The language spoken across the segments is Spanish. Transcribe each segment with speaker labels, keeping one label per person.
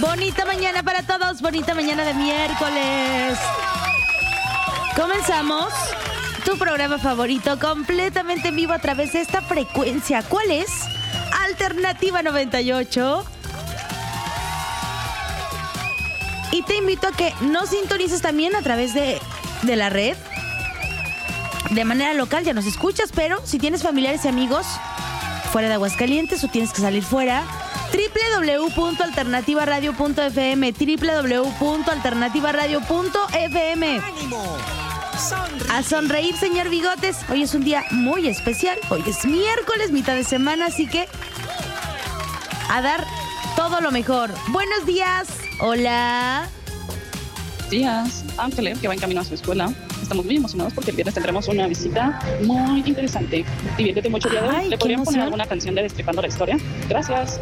Speaker 1: Bonita mañana para todos, bonita mañana de miércoles. Comenzamos tu programa favorito completamente en vivo a través de esta frecuencia. ¿Cuál es? Alternativa 98. Y te invito a que nos sintonices también a través de la red. De manera local ya nos escuchas, pero si tienes familiares y amigos fuera de Aguascalientes o tienes que salir fuera, www.alternativaradio.fm, www.alternativaradio.fm.
Speaker 2: ¡Ánimo! ¡Sonríe!
Speaker 1: A sonreír, señor Bigotes. Hoy es un día muy especial. Hoy es miércoles, mitad de semana, así que a dar todo lo mejor. Buenos días. Hola.
Speaker 3: Días, Ángel, que va en camino a su escuela. Estamos muy emocionados porque el viernes tendremos una visita muy interesante. Diviértete mucho el día de hoy.
Speaker 1: Ay,
Speaker 3: ¿Le
Speaker 1: qué
Speaker 3: podrían poner
Speaker 1: emoción.
Speaker 3: alguna canción de Destripando la Historia? Gracias.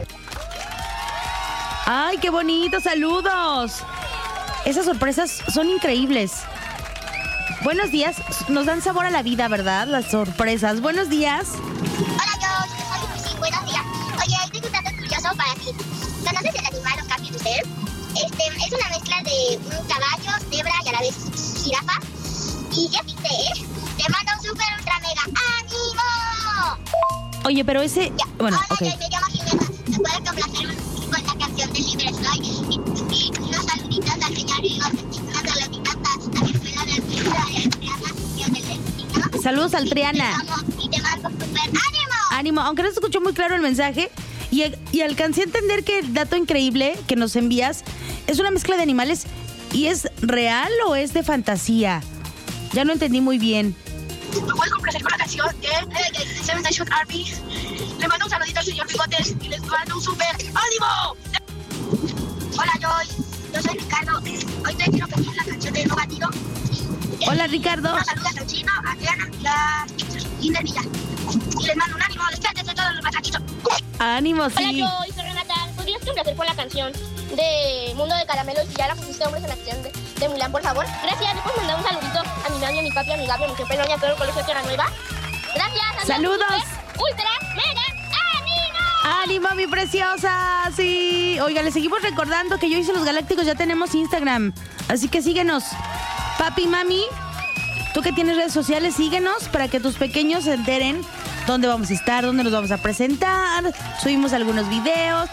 Speaker 1: Ay, qué bonito, saludos. Esas sorpresas son increíbles. Buenos días, nos dan sabor a la vida, ¿verdad? Las sorpresas. Buenos días.
Speaker 4: Hola, yo soy Lucy. Buenos días. Oye, tengo un dato curioso para ti. ¿Conoces el animal Oncapipiter? Es una mezcla de un caballo, cebra y a la vez jirafa. Y ya viste, te mando un super ultra mega ánimo.
Speaker 1: Oye, pero ese...
Speaker 4: Ya.
Speaker 1: Bueno,
Speaker 4: Hola,
Speaker 1: ok.
Speaker 4: yo me llamo Jimena. ¿Me puedes complacer con la canción de Libre Soy? Y unos saluditos al señor Bigote. Unas saluditas a la escuela de artista y a Triana y a Delfino.
Speaker 1: Saludos al Triana.
Speaker 4: Te amo y te mando super ánimo.
Speaker 1: Ánimo, aunque no se escuchó muy claro el mensaje. Y alcancé a entender que el dato increíble que nos envías es una mezcla de animales. ¿Y es real o es de fantasía? Ya no entendí muy bien.
Speaker 5: ¿Me puedes complacer con la canción de Seven Nation Army? Le mando un saludito al señor Bigotes y les mando un super ánimo.
Speaker 4: Hola, yo soy Ricardo. Hoy te quiero pedir la canción de No Batido.
Speaker 1: Hola, Ricardo.
Speaker 4: Unos saludos al Chino, a Triana y a Kinder Villa. Y les mando un ánimo, despierten de todos los matraquitos.
Speaker 1: Ánimo, sí.
Speaker 6: Hola, yo soy Renata. ¿Podrías complacer con la canción de Mundo de Caramelos y ya la pusiste hombres en acción de Milán, por favor? Gracias. ¿Le puedes mandar un saludito a mi mami, a mi papi, a mi Gabi, a mi jefe, a todo el colegio de Tierra Nueva? Gracias. Adiós.
Speaker 1: Saludos.
Speaker 6: Ultra, mega, ánimo.
Speaker 1: ¡Ánimo, mi preciosa! Sí. Oiga, les seguimos recordando que yo y los Galácticos ya tenemos Instagram. Así que síguenos. Papi, mami, tú que tienes redes sociales, síguenos para que tus pequeños se enteren dónde vamos a estar, dónde nos vamos a presentar. Subimos algunos videos.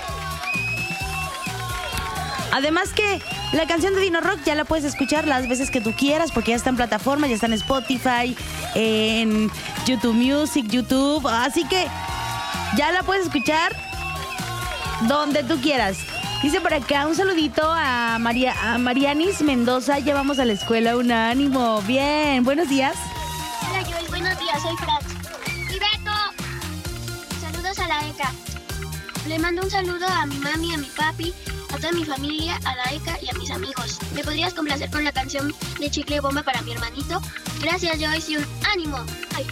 Speaker 1: Además que la canción de Dino Rock ya la puedes escuchar las veces que tú quieras porque ya está en plataformas, ya está en Spotify, en YouTube Music, YouTube. Así que ya la puedes escuchar donde tú quieras. Dice por acá un saludito a Marianis Mendoza. Ya vamos a la escuela, un ánimo. Bien, buenos días.
Speaker 4: Hola, Joel. Buenos días, soy Fran. Y Beto. Saludos a la ECA. Le mando un saludo a mi mami, a mi papi, a toda mi familia, a la ECA y a mis amigos. ¿Me podrías complacer con la canción de Chicle y Bomba para mi hermanito? Gracias, Joyce, y un ánimo. Ay.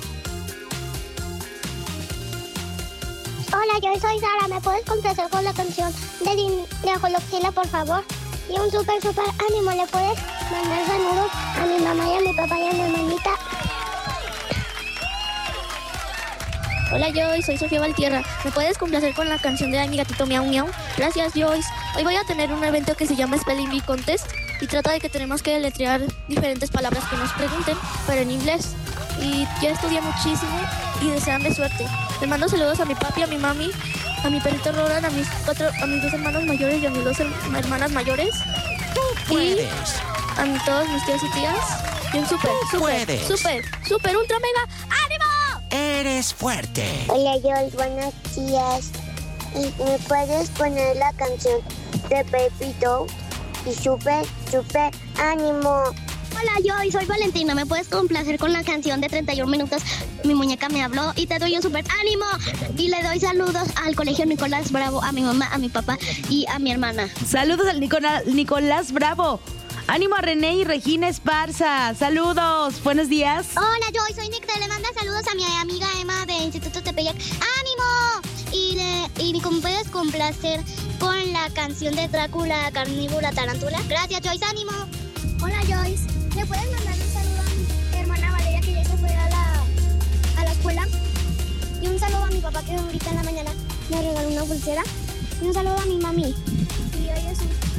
Speaker 7: Hola, yo soy Sara. ¿Me puedes complacer con la canción de Ajoloxila, por favor? Y un super ánimo. ¿Le puedes mandar saludos a mi mamá y a mi papá y a mi hermanita?
Speaker 8: Hola Joyce, soy Sofía Valtierra. ¿Me puedes complacer con la canción de Ay, mi gatito miau miau? Gracias Joyce. Hoy voy a tener un evento que se llama Spelling Bee Contest y trata de que tenemos que deletrear diferentes palabras que nos pregunten, pero en inglés. Y ya estudié muchísimo y desearme suerte. Le mando saludos a mi papi, a mi mami, a mi perrito Rodan, a mis dos hermanos mayores y a mis dos hermanas mayores.
Speaker 2: ¡Tú puedes!
Speaker 8: A todos mis tíos y tías. Y un super ultra mega ánimo.
Speaker 2: ¡Eres fuerte!
Speaker 7: Hola, Joel. Buenos días. ¿Y me puedes poner la canción de Baby Doll? Y super ánimo.
Speaker 4: Hola, yo soy Valentina. ¿Me puedes complacer con la canción de 31 minutos? Mi muñeca me habló y te doy un super ánimo. Y le doy saludos al colegio Nicolás Bravo, a mi mamá, a mi papá y a mi hermana.
Speaker 1: Saludos al Nicolás Bravo. Ánimo a René y Regina Esparza. Saludos. Buenos días.
Speaker 4: Hola, yo soy Nick. Le manda saludos a mi amiga Emma de Instituto Tepeyac. ¡Ánimo! Y me puedes complacer con la canción de Drácula, Carnívora, Tarántula. Gracias, Joyce. ¡Ánimo!
Speaker 7: Hola, Joyce. ¿Me puedes mandar un saludo a mi hermana Valeria, que ya se fue a la escuela? Y un saludo a mi papá, que ahorita en la mañana me regaló una pulsera. Y un saludo a mi mami. Y hoy es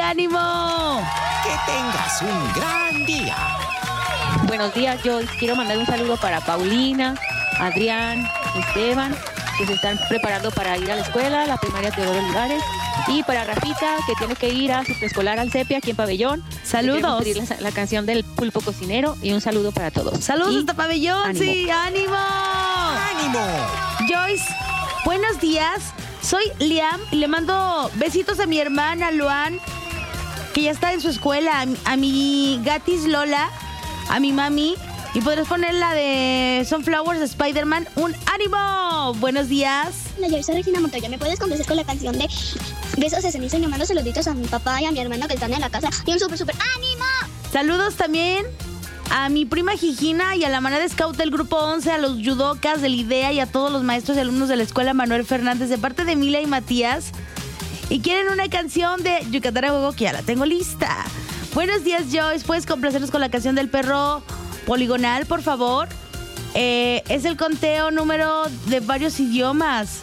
Speaker 1: ánimo.
Speaker 2: Que tengas un gran día.
Speaker 9: Buenos días, Joyce. Quiero mandar un saludo para Paulina, Adrián, Esteban, que se están preparando para ir a la escuela, la primaria Teodoro Olivares. Y para Rafita, que tiene que ir a su preescolar al CEPI aquí en Pabellón.
Speaker 1: Saludos.
Speaker 9: Pedir la canción del pulpo cocinero y un saludo para todos.
Speaker 1: Saludos
Speaker 9: Y
Speaker 1: hasta Pabellón,
Speaker 9: ánimo.
Speaker 1: sí, ánimo.
Speaker 2: ¡Ánimo!
Speaker 1: Joyce, buenos días. Soy Liam y le mando besitos a mi hermana Luan, que ya está en su escuela, a mi gatis Lola, a mi mami. Y podrás poner la de Sunflowers de Spider-Man. ¡Un ánimo! Buenos días.
Speaker 7: Hola, yo soy Regina Montoya. ¿Me puedes complacer con la canción de Besos de Ceniza y me mando saluditos a mi papá y a mi hermano que están en la casa? Y un súper ánimo.
Speaker 1: Saludos también a mi prima Gigina y a la manada scout del grupo 11, a los judocas del IDEA y a todos los maestros y alumnos de la escuela Manuel Fernández de parte de Emilia y Matías. Y quieren una canción de Yucatán a Gogo que ya la tengo lista. Buenos días, Joyce. ¿Puedes complacernos con la canción del perro poligonal, por favor? Es el conteo número de varios idiomas.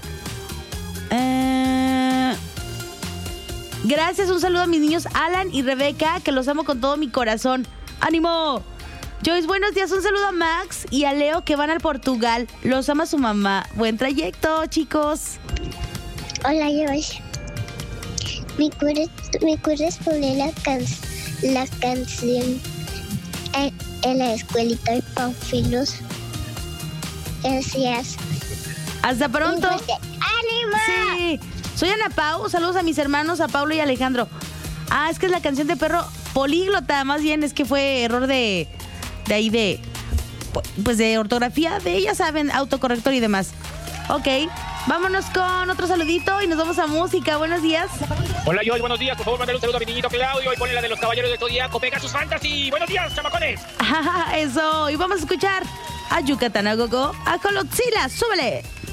Speaker 1: Gracias, un saludo a mis niños Alan y Rebeca, que los amo con todo mi corazón. ¡Ánimo! Joyce, buenos días. Un saludo a Max y a Leo, que van al Portugal. Los ama su mamá. Buen trayecto, chicos.
Speaker 7: Hola, Joyce. ¿Me puedes poner la canción en la escuelita de Panfilos? Gracias.
Speaker 1: Hasta pronto.
Speaker 7: ¡Ánimo!
Speaker 1: Sí. Soy Ana Pau. Saludos a mis hermanos, a Pablo y a Alejandro. Ah, es que es la canción de perro políglota. Más bien es que fue error de ahí pues de ortografía, de ya saben, autocorrector y demás. Ok, vámonos con otro saludito y nos vamos a música. Buenos días.
Speaker 10: Hola, Joy, buenos días. Por favor, mandale un saludo a mi niñito Claudio y ponle la de los Caballeros del Zodíaco, Pegasus Fantasy. Buenos días, chamacones.
Speaker 1: Eso, y vamos a escuchar a Yucatán a Gogo, a Coloxila. ¡Súbele!